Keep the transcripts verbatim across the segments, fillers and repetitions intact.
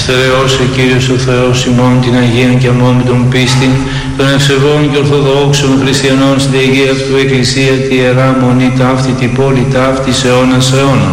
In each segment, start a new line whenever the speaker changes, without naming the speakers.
Στερεώσε Κύριος ο Θεός ημών την Αγία και αμόμητον πίστην των ευσεβών και ορθοδόξων χριστιανών στην Αγία Αυτού Εκκλησία τη Ιερά Μονή ταύτη, τη πόλη ταύτη, αιώνας αιώνων.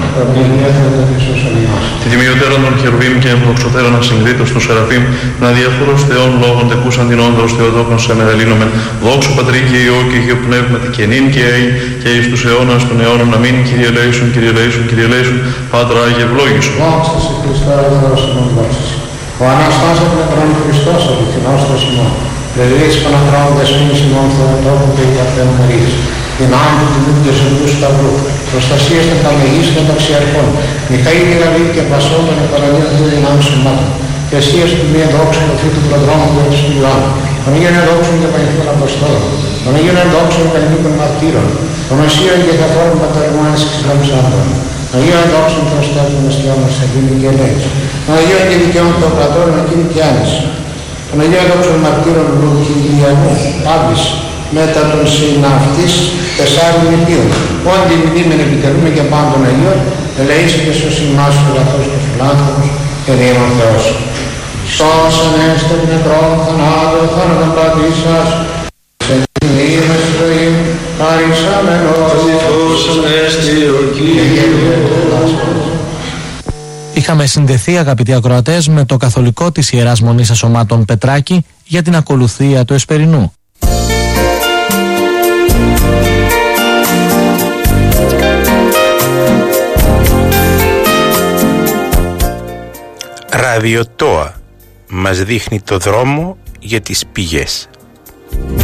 Τη τιμιωτέραν των χερουβίμ και εμδοξωτέραν ασυμβήτως των Σεραφείμ, να διαφόρος Θεών λόγων τεκούσαν την όντως Θεοτόκον σε μεγαλύνομεν, δόξου Πατρί και Υιό και Υιό Πνεύματι και νυν και αίν και εις τους αιώνας των αιώνων αμήν. Κύριε ελέησον, Κύριε ελέησον, Κύριε ελέησον, Πάτρα Άγιε ευλόγησον.
Δόξα σε Χριστό, Θεός ημών δόξα. Ο Αναστάσας νεκρών Χριστός αληθινός το ημών. Πρεσβείες Παναθρόντες μήνυς ημών Θεοτόκου και Ιαπτέν Μαρίας. Δυνάμει του Τιμού και Ζευγού Σταυρού. Προστασίες των Καμεγής των Ταξιαρχών. Μιχαήλ και Γαβίλ και Πασόν των Επαραλίων του δυνάμει σωμάτων. Και αιστείας του μία δόξου του Φύτου Προδρόμου του Ευστου Ιωάννου. Των Αγίων Ενδόξων και Πανηθών Αποστόλων. Των Αγίων Ενδόξων και Ελληνικών Μαρτύρων. Των Οσίων και Καθόρων Πατερμάνης και Ισλάμους Άντων. Των Αγίων Ενδόξων των Στέλνων Αστιών μας Αγίνη και Ελέης. Των Αγίων και Δικαιών των Κρατών Ακίνη και Άνης. Των Αγίων Ενδόξων Μαρτύρων Λουκυλιανού Παύλης μετά των συναυτής τεσσάρων νηπίων. Όντι μνήμεν επιτελούμε και πάντων Αγίων, ελεήσει και στους ημάς του αγαθός και φιλάνθρωπους και δήμον Θεός. Σώσαν έστε την νεκρών θανάτων θάνατον πατήσας, σε τιμή μες ζωή, χαρισάμενος.
Σώσαν έστε ο Κύριος.
Είχαμε συνδεθεί, αγαπητοί ακροατές, με το καθολικό της Ιεράς Μονής Ασωμάτων Πετράκη για την ακολουθία του Εσπερινού.
Ραδιοτόα μας δείχνει το δρόμο για τις πηγές.